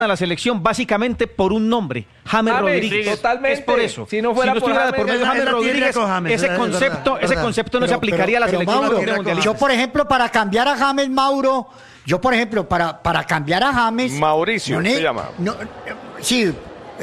a la selección básicamente por un nombre, James Rodríguez. Totalmente. Es por eso. Si no fuera estuviera por por medio de James Rodríguez, ese verdad. concepto no se aplicaría a la selección. Mauro, yo, por ejemplo, para cambiar a James, Mauro, para cambiar a James... Mauricio se llama. Sí,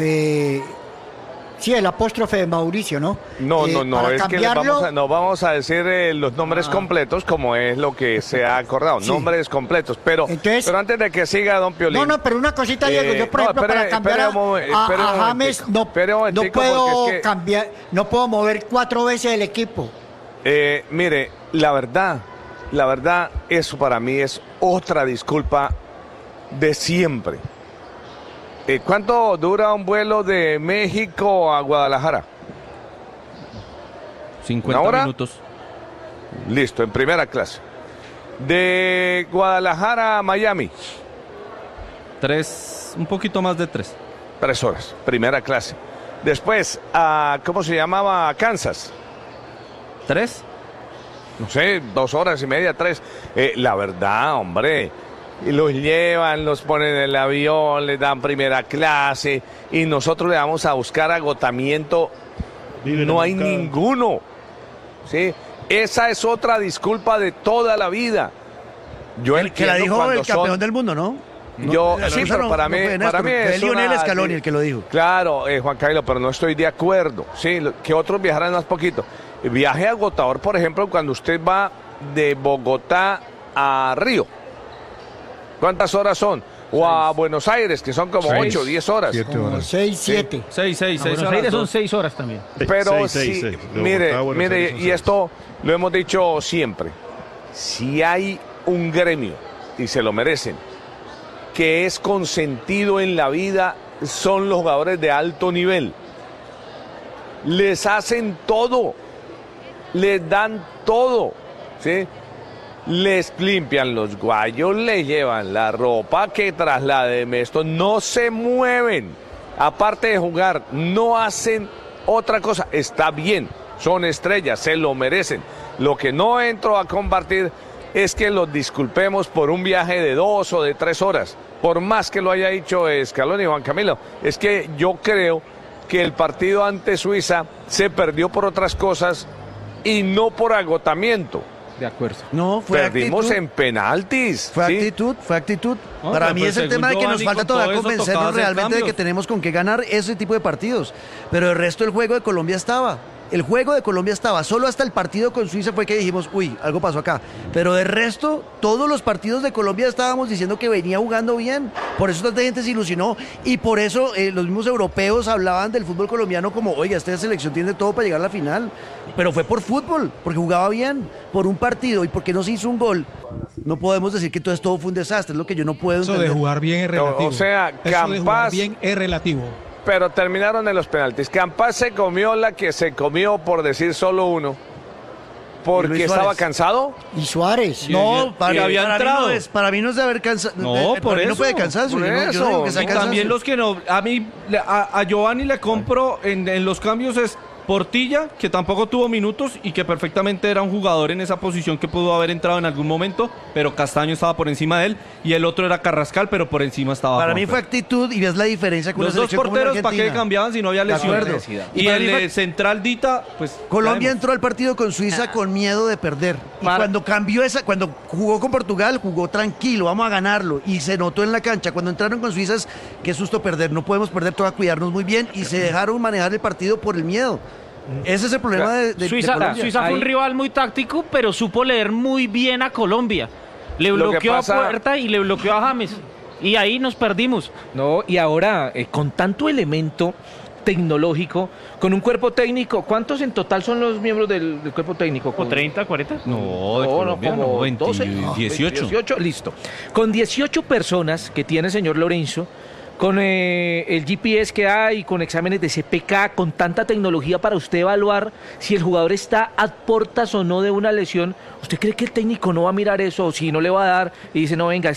sí, el apóstrofe de Mauricio, ¿no? No, es cambiarlo... que no vamos a decir los nombres completos como es lo que se ha acordado, sí. Nombres completos, pero antes de que siga don Piolín. No, pero una cosita, Diego, yo por ejemplo para cambiar a James no puedo cambiar, no puedo mover 4 veces el equipo. Mire, la verdad, eso para mí es otra disculpa de siempre. ¿Cuánto dura un vuelo de México a Guadalajara? 50 minutos. Listo, en primera clase. De Guadalajara a Miami. Un poquito más de 3. 3 horas, primera clase. Después, ¿cómo se llamaba? Kansas. 3. No sé, 2 horas y media, 3. La verdad, hombre... Y los llevan, los ponen en el avión, les dan primera clase y nosotros le vamos a buscar agotamiento. No hay ninguno. ¿Sí? Esa es otra disculpa de toda la vida. Yo el que la dijo el campeón del mundo, ¿no? Sí, pero para mí es Lionel Scaloni el que lo dijo. Claro, Juan Carlos, pero no estoy de acuerdo. Sí, que otros viajaran más poquito. Viaje agotador, por ejemplo, cuando usted va de Bogotá a Río. ¿Cuántas horas son? O a Buenos Aires, que son como 8 o 10 horas. 6, 7. 6 Buenos Aires son 6 horas también. Pero mire, y esto lo hemos dicho siempre. Si hay un gremio, y se lo merecen, que es consentido en la vida, son los jugadores de alto nivel. Les hacen todo. Les dan todo. ¿Sí? Les limpian los guayos, les llevan la ropa, que trasladen esto, no se mueven. Aparte de jugar, no hacen otra cosa. Está bien, son estrellas, se lo merecen. Lo que no entro a compartir es que los disculpemos por un viaje de 2 o de 3 horas. Por más que lo haya dicho Scaloni y Juan Camilo, es que yo creo que el partido ante Suiza se perdió por otras cosas y no por agotamiento. De acuerdo. No, Perdimos actitud. En penaltis. Fue ¿sí? actitud. No, para mí pues es el tema de que nos falta todavía convencernos realmente de que tenemos con qué ganar ese tipo de partidos. Pero el resto del juego de Colombia estaba. Solo hasta el partido con Suiza fue que dijimos, uy, algo pasó acá. Pero de resto, todos los partidos de Colombia estábamos diciendo que venía jugando bien. Por eso tanta gente se ilusionó. Y por eso los mismos europeos hablaban del fútbol colombiano como, oiga, esta selección tiene todo para llegar a la final. Pero fue por fútbol, porque jugaba bien, por un partido y porque no se hizo un gol. No podemos decir que entonces todo fue un desastre, es lo que yo no puedo entender. Eso de jugar bien es relativo. O sea, Campas bien es relativo. Pero terminaron en los penaltis. Campas se comió la que se comió, por decir solo uno, porque estaba cansado. Y Suárez. No, para mí no es de haber cansado. No, por eso. No puede cansarse. Por eso. Y también los que no. A mí, a Giovanni le compro en los cambios es Portilla, que tampoco tuvo minutos y que perfectamente era un jugador en esa posición que pudo haber entrado en algún momento, pero Castaño estaba por encima de él y el otro era Carrascal, pero por encima estaba Para mí fue actitud y ves la diferencia con los dos porteros, ¿para qué cambiaban si no había lesiones? Y el central Dita, pues Colombia entró al partido con Suiza con miedo de perder. Y cuando jugó con Portugal, jugó tranquilo, vamos a ganarlo. Y se notó en la cancha. Cuando entraron con Suiza, qué susto perder. No podemos perder, toca cuidarnos muy bien. Y se dejaron manejar el partido por el miedo. Ese es el problema de Suiza. Suiza fue un rival muy táctico, pero supo leer muy bien a Colombia. Le bloqueó a Puerta y le bloqueó a James. Y ahí nos perdimos. No, y ahora, con tanto elemento tecnológico, con un cuerpo técnico, ¿cuántos en total son los miembros del cuerpo técnico? ¿Como 30, 40? No, como 20, 12, 18, listo. Con 18 personas que tiene el señor Lorenzo, con el GPS que hay, con exámenes de CPK, con tanta tecnología para usted evaluar si el jugador está a portas o no de una lesión, ¿usted cree que el técnico no va a mirar eso? O si no le va a dar y dice, no, venga,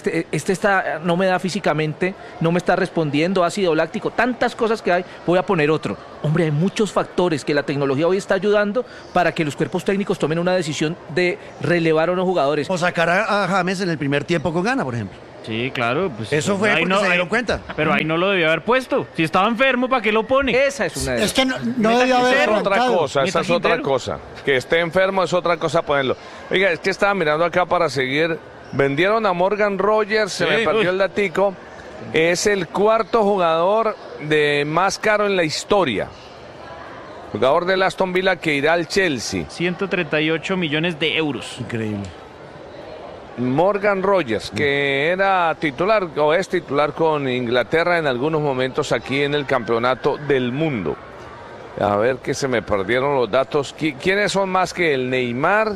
no me da físicamente, no me está respondiendo, ácido láctico, tantas cosas que hay, voy a poner otro. Hombre, hay muchos factores que la tecnología hoy está ayudando para que los cuerpos técnicos tomen una decisión de relevar a unos jugadores. O sacar a James en el primer tiempo con gana, por ejemplo. Sí, claro. Pues, eso fue porque se dieron cuenta. Pero ahí no lo debió haber puesto. Si estaba enfermo, ¿para qué lo pone? Esa es una de Es que no debió haber otra cosa, esa es otra cosa. Que esté enfermo es otra cosa ponerlo. Oiga, es que estaba mirando acá para seguir. Vendieron a Morgan Rogers, se me perdió el datico. Es el cuarto jugador más caro en la historia. Jugador del Aston Villa que irá al Chelsea. 138 millones de euros. Increíble. Morgan Rogers, que era titular o es titular con Inglaterra en algunos momentos aquí en el Campeonato del Mundo. A ver que se me perdieron los datos. ¿Quiénes son más que el Neymar?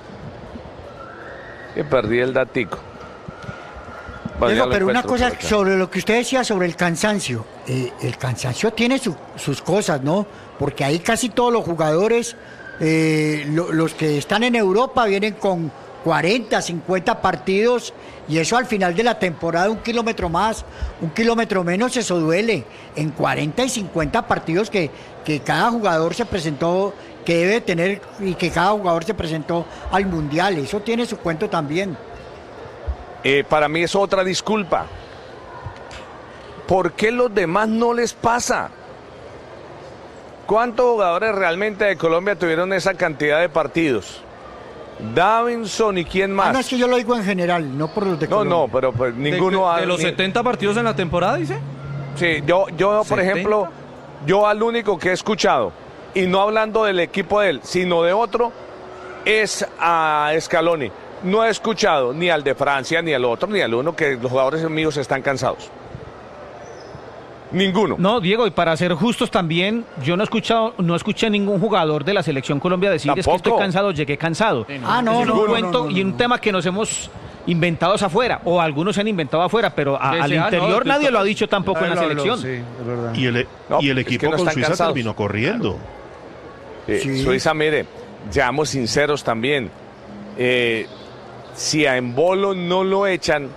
Que perdí el datico. Diego, pero una cosa sobre lo que usted decía sobre el cansancio. El cansancio tiene sus cosas, ¿no? Porque ahí casi todos los jugadores, los que están en Europa, vienen con 40, 50 partidos, y eso al final de la temporada, 1 kilómetro más, 1 kilómetro menos, eso duele. En 40 y 50 partidos que cada jugador se presentó, que debe tener, y que cada jugador se presentó al Mundial, eso tiene su cuento también. Para mí es otra disculpa. ¿Por qué los demás no les pasa? ¿Cuántos jugadores realmente de Colombia tuvieron esa cantidad de partidos? Davinson y quién más. No, es que yo lo digo en general, no por los de Colombia. No, pero pues ninguno ¿De los 70 partidos en la temporada, dice? Sí, yo por ejemplo, yo al único que he escuchado, y no hablando del equipo de él, sino de otro, es a Scaloni. No he escuchado ni al de Francia, ni al otro, ni al uno, que los jugadores míos están cansados. Ninguno. No, Diego, y para ser justos también, yo no escuché a ningún jugador de la Selección Colombia decir ¿Tampoco? Es que estoy cansado, llegué cansado. Y un tema que nos hemos inventado afuera, o algunos se han inventado afuera, pero al interior nadie lo ha dicho tampoco en la selección. Sí, es verdad. Y el equipo con Suiza terminó corriendo. Sí. Suiza, mire, seamos sinceros también. Si a Embolo no lo echan,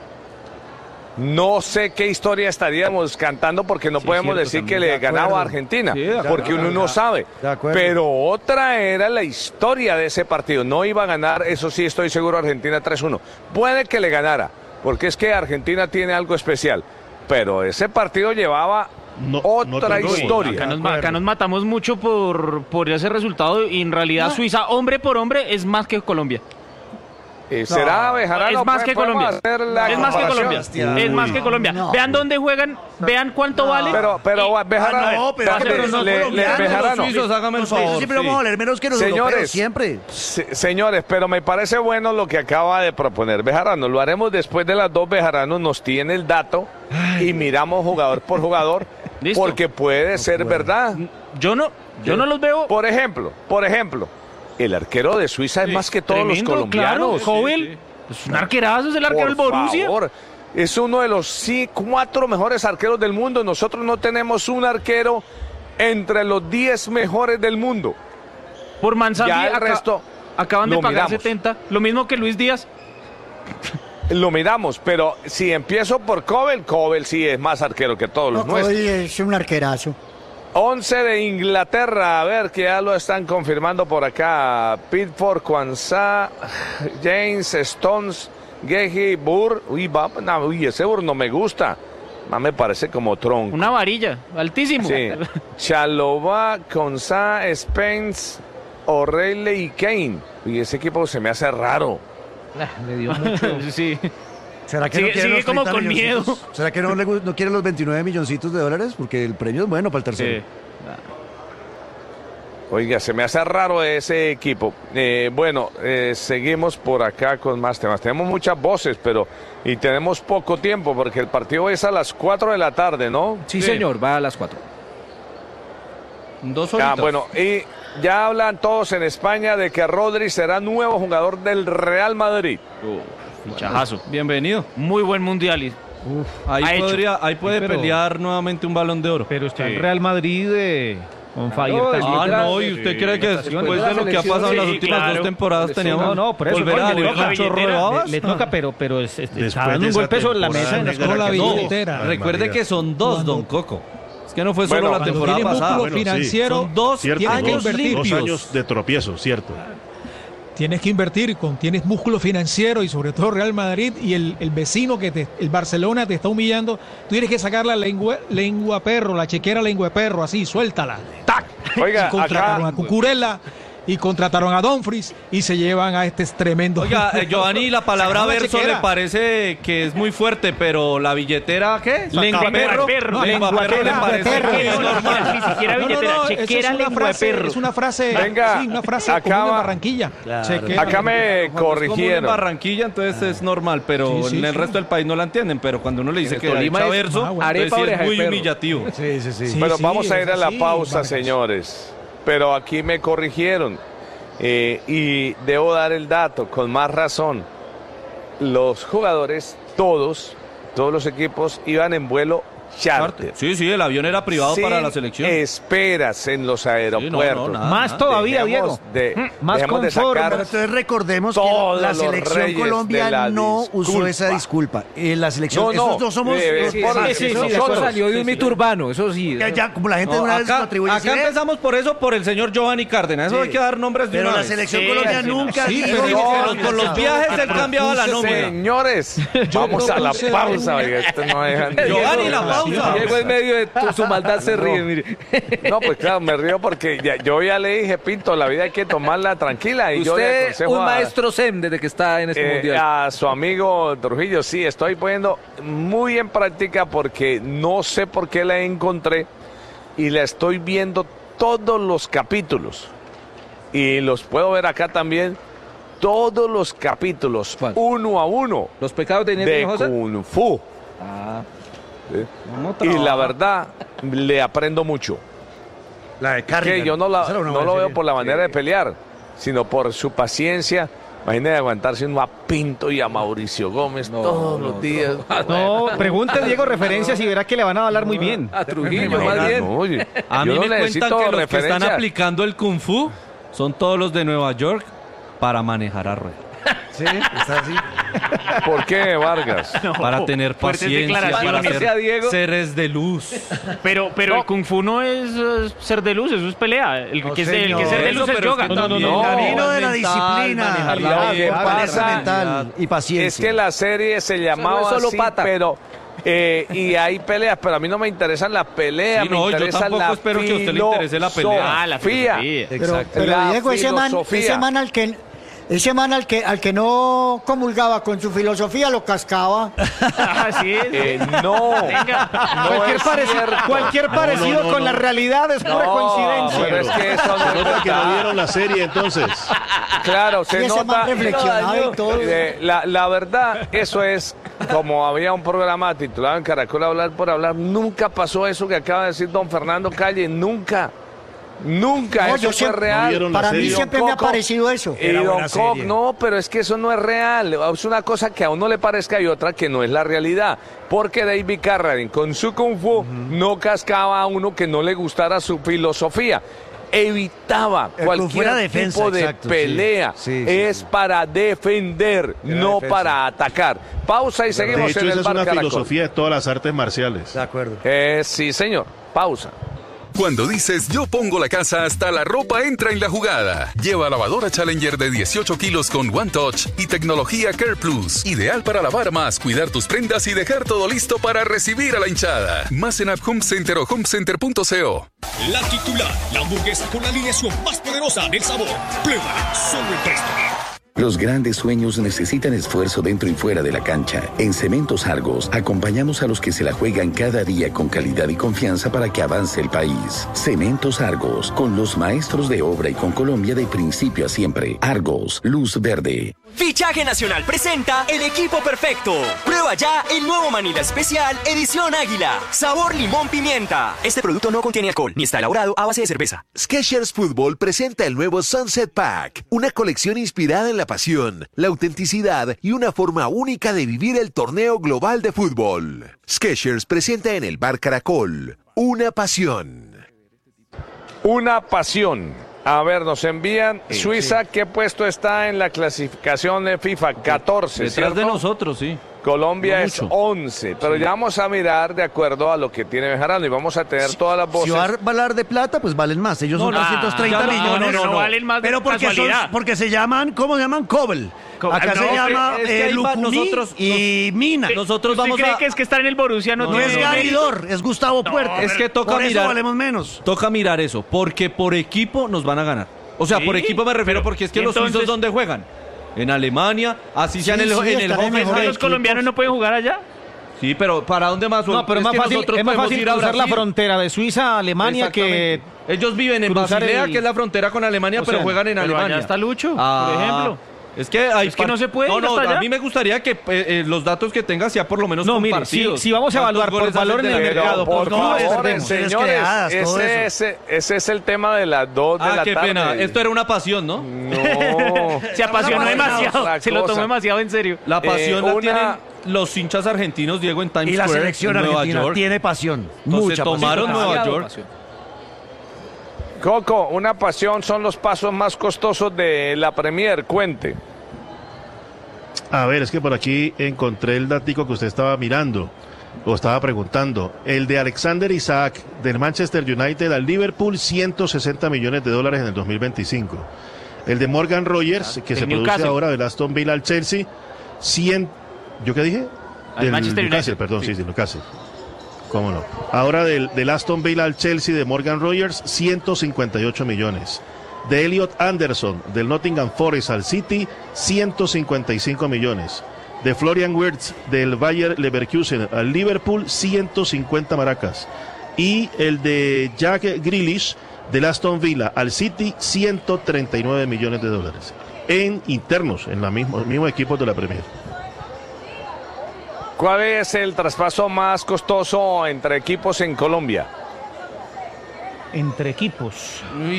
no sé qué historia estaríamos cantando, porque no podemos decir que le ganaba a Argentina, porque uno no sabe. Pero otra era la historia de ese partido. No iba a ganar, eso sí estoy seguro, Argentina 3-1. Puede que le ganara, porque es que Argentina tiene algo especial. Pero ese partido llevaba otra historia. Acá nos matamos mucho por ese resultado, y en realidad Suiza, hombre por hombre, es más que Colombia. ¿Será Bejarano? Es más que Colombia. Es más que Colombia. Es más que Colombia. No. Vean dónde juegan, vean cuánto vale. Pero Bejarano. Bejarano. Los suizos, hágame el favor. Siempre vamos a valer menos que los europeos, siempre. Señores, pero me parece bueno lo que acaba de proponer Bejarano. Lo haremos después de las 2. Bejarano nos tiene el dato y miramos jugador por jugador. ¿Listo? Porque puede ser verdad. Yo no los veo. Por ejemplo, el arquero de Suiza es más que todos los colombianos. Claro, Jovel, es un arquerazo, es el arquero del Borussia. Favor. Es uno de los 4 mejores arqueros del mundo. Nosotros no tenemos un arquero entre los 10 mejores del mundo. Por Manzanti, Ya el resto acaban de lo pagar miramos. 70, lo mismo que Luis Díaz. Lo miramos, pero si empiezo por Kovel sí es más arquero que todos los nuestros. Es un arquerazo. 11 de Inglaterra, a ver que ya lo están confirmando por acá. Pitford, Kwanzaa, James, Stones, Gehi, Burr. Uy, ese Burr no me gusta. Me parece como tronco. Una varilla, altísimo. Sí. Chalobah, Kwanzaa, Spence, O'Reilly y Kane. Y ese equipo se me hace raro. Le dio mucho. Sí. ¿Será que sigue como con miedo. ¿Será que no quiere los 29 milloncitos de dólares? Porque el premio es bueno para el tercero. Sí. Oiga, se me hace raro ese equipo. Seguimos por acá con más temas. Tenemos muchas voces, y tenemos poco tiempo, porque el partido es a las 4 de la tarde, ¿no? Sí, señor, va a las 4. 2 horitas. Y ya hablan todos en España de que Rodri será nuevo jugador del Real Madrid. Fichajazo. Bienvenido. Muy buen mundial. Ahí puede pelear nuevamente un Balón de Oro. Pero está en Real Madrid on fire. ¿Y usted cree que después de lo que ha pasado en las últimas 2 temporadas teníamos por eso, volver a un chorro de babas? Le toca, pero está dando un golpe sobre la mesa en la billetera. Recuerde que son 2, don Coco. Es que no fue solo la temporada pasada. Financiero, son 2 años limpios. 2 años de tropiezo, cierto. tienes que invertir, tienes músculo financiero y sobre todo Real Madrid y el vecino el Barcelona te está humillando. Tú tienes que sacar la lengua perro, la chequera lengua de perro, así, suéltala. ¡Tac! Oiga, y contrataron a Cucurella y contrataron a Dumfries y se llevan a este tremendo. Oiga, Giovanni, la palabra verso le parece que es muy fuerte, pero la billetera, ¿qué? Lengua perro. Lengua perro le parece que es normal. Ni siquiera billetera, chequera lengua perro. Es una frase, venga, sí, una frase común en Barranquilla. Claro. Acá me corrigieron. En Barranquilla, entonces es normal, pero en el resto del país no la entienden. Pero cuando uno le dice que echa verso, es muy humillativo. Sí. Pero vamos a ir a la pausa, señores. Pero aquí me corrigieron y debo dar el dato con más razón. Los jugadores, todos los equipos iban en vuelo charter. Sí, el avión era privado para la selección. Esperas en los aeropuertos. Nada, más todavía, Diego. Más confort. Pero entonces recordemos que la selección Colombia no usó esa disculpa. La selección, no somos eso salió de un mito urbano, eso sí. Ya, como la gente de una vez lo atribuye. Acá empezamos por el señor Giovanni Cárdenas. Eso hay que dar nombres de una vez. Pero la selección Colombia nunca. Pero con los viajes él cambiaba la nómina. Señores, vamos a la pausa. Esto no dejan. Giovanni, la pausa. Diego en medio de su maldad se ríe, mire. No, pues claro, me río porque yo ya le dije, Pinto, la vida hay que tomarla tranquila. Y yo le aconsejo un maestro Zen desde que está en este mundial. A su amigo Trujillo, sí, estoy poniendo muy en práctica porque no sé por qué la encontré y la estoy viendo todos los capítulos. Y los puedo ver acá también. Todos los capítulos, uno a uno. ¿Los pecados de Kung Fu. Y la verdad, le aprendo mucho. La de Carrigan. Que yo no lo veo por la manera de pelear, sino por su paciencia. Imagínate aguantarse uno a Pinto y a Mauricio Gómez todos los días. No, pregunte Diego referencias y verá que le van a hablar muy bien. A Trujillo, más bien. Oye, a mí me cuentan que los que están aplicando el Kung Fu son todos los de Nueva York para manejar a rueda. Sí, está así. ¿Por qué, Vargas? Para tener paciencia, para ser seres de luz. Pero el Kung Fu no es ser de luz, eso es pelea. El que ser de luz es yoga. El camino de la disciplina. Mental y paciencia. Es que la serie se llamaba solo así, pata. pero... y hay peleas, pero a mí no me interesan las peleas. Sí, no, yo tampoco espero que a usted le interese la pelea. La filosofía. Pero Diego, ese man al que no comulgaba con su filosofía lo cascaba. Así es. No. Venga. Cualquier parecido con la realidad es pura coincidencia. Pero es que eso no nota que no vieron la serie entonces. Claro, se nota. Y todo. La verdad, eso es como había un programa titulado en Caracol Hablar por Hablar. Nunca pasó eso que acaba de decir don Fernando Calle. Nunca, no, eso fue real. Para mí siempre me ha parecido eso. Y Don Cobb, no, pero es que eso no es real. Es una cosa que a uno le parezca y otra que no es la realidad. Porque David Carradine con su Kung Fu no cascaba a uno que no le gustara su filosofía. Evitaba cualquier tipo de pelea. Es para defender, no para atacar. Pausa y seguimos de hecho, en el esa Bar es una Caracol. filosofía de todas las artes marciales. De acuerdo. Sí, señor. Pausa. Cuando dices yo pongo la casa, hasta la ropa entra en la jugada. Lleva lavadora Challenger de 18 kilos con One Touch y tecnología Care Plus. Ideal para lavar más, cuidar tus prendas y dejar todo listo para recibir a la hinchada. Más en App Home Center o homecenter.co. La titular, la hamburguesa con la alineación más poderosa del sabor. Prueba solo el Presto. Los grandes sueños necesitan esfuerzo dentro y fuera de la cancha. En Cementos Argos, acompañamos a los que se la juegan cada día con calidad y confianza para que avance el país. Cementos Argos, con los maestros de obra y con Colombia de principio a siempre. Argos, luz verde. Fichaje Nacional presenta el equipo perfecto. Prueba ya el nuevo Manila Especial Edición Águila. Sabor limón pimienta. Este producto no contiene alcohol ni está elaborado a base de cerveza. Skechers Fútbol presenta el nuevo Sunset Pack. Una colección inspirada en la pasión, la autenticidad y una forma única de vivir el torneo global de fútbol. Skechers presenta en el Bar Caracol una pasión. Una pasión. A ver, nos envían Suiza, ¿qué puesto está en la clasificación de FIFA? 14, detrás ¿cierto? de nosotros, sí. Colombia es 11, pero ya vamos a mirar de acuerdo a lo que tiene Bejarano y vamos a tener todas las voces. Si va a hablar de plata, pues valen más. Ellos son 230 millones. No valen más. Pero porque se llaman, ¿cómo se llaman? Cobel. Acá se llama Lucumí y Mina. Nosotros vamos cree que es que estar en el Borussia no es Garidor, es Gustavo Puerta. Es que toca por mirar. Eso valemos menos. Toca mirar eso, porque por equipo nos van a ganar. O sea, por equipo me refiero porque es que los suizos ¿dónde juegan? En Alemania, así sea en el Hoffenheim. ¿Los colombianos no pueden jugar allá? Sí, pero ¿para dónde más? No, pero es más fácil cruzar la frontera de Suiza a Alemania que... Ellos viven en Basilea, que es la frontera con Alemania, pero juegan en Alemania. Allá está Lucho, por ejemplo. Es que no se puede. No, a mí me gustaría que los datos que tengas sea por lo menos compartidos. Si vamos a evaluar por valor en el mercado, por favor, señores, ese es el tema de las 2 de la tarde. Qué pena. Esto era una pasión, ¿no? No. Se apasionó demasiado. Se lo tomó demasiado en serio. La pasión la tienen los hinchas argentinos, Diego, en Times Square. Y la selección argentina tiene pasión. Mucha pasión. Tomaron Nueva York. Coco, una pasión son los pasos más costosos de la Premier, cuente. A ver, es que por aquí encontré el datico que usted estaba mirando, o estaba preguntando. El de Alexander Isaac, del Manchester United al Liverpool, $160 millones en el 2025. El de Morgan Rogers, que se produce ahora del Aston Villa al Chelsea, ¿yo qué dije? Al Manchester Newcastle, United. perdón, sí, Newcastle. ¿Cómo no? Ahora del Aston Villa al Chelsea de Morgan Rogers, 158 millones. De Elliot Anderson, del Nottingham Forest al City, 155 millones. De Florian Wirtz, del Bayer Leverkusen al Liverpool, 150 maracas. Y el de Jack Grealish, del Aston Villa al City, $139 millones. En internos, en el mismo equipo de la Premier. ¿Cuál es el traspaso más costoso entre equipos en Colombia? Entre equipos.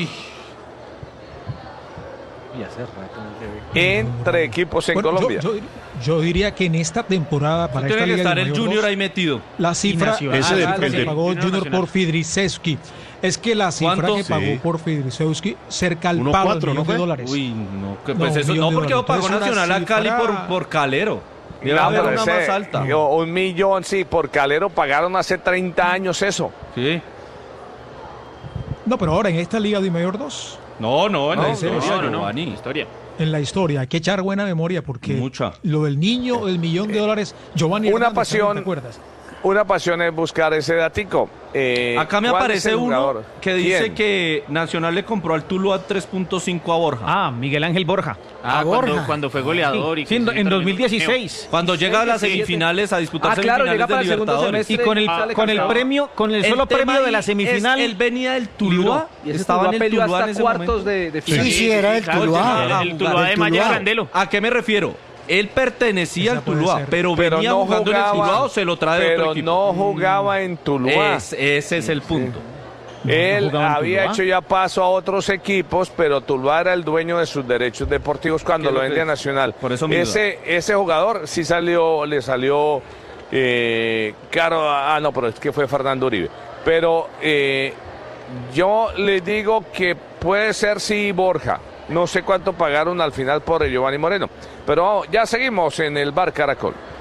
Entre equipos en Colombia. Yo diría que en esta temporada para esta Liga Liga estar el Junior 2, ahí metido. La cifra que se pagó Junior por Fidrisewski es que la cifra que pagó por Fidrisewski cerca al pago de $1 Uy, no, pues eso no, porque pagó Nacional a Cali por Calero. Debe haber una más alta. $1 millón, sí, por Calero pagaron hace 30 años eso. Sí. No, pero ahora en esta Liga de Mayor 2. No, en la historia, Giovanni. En la historia, hay que echar buena memoria porque lo del niño, del $1 millón, Giovanni. Una pasión, ¿te acuerdas? Una pasión es buscar ese datico. Acá me aparece uno que dice que Nacional le compró al Tuluá 3.5 a Borja. Miguel Ángel Borja. Cuando fue goleador. Sí, en 2016. Cuando llega a las semifinales a disputar semifinales de Libertadores. Y con el premio, con el solo premio de la semifinal. Él venía del Tuluá y estaba en el Tuluá en ese cuartos de final. Sí, era el Tuluá. El Tuluá de Maya Candelo. ¿A qué me refiero? Él pertenecía al Tuluá, pero venía no jugando jugaba, en el Tuluá o se lo trae de otro equipo. Pero no jugaba en Tuluá. Ese es el punto. Él había hecho ya paso a otros equipos, pero Tuluá era el dueño de sus derechos deportivos cuando lo vendía a Nacional. Por eso ese jugador sí le salió caro. No, pero es que fue Fernando Uribe. Pero yo le digo que puede ser sí Borja. No sé cuánto pagaron al final por el Giovanni Moreno. Pero ya seguimos en el Bar Caracol.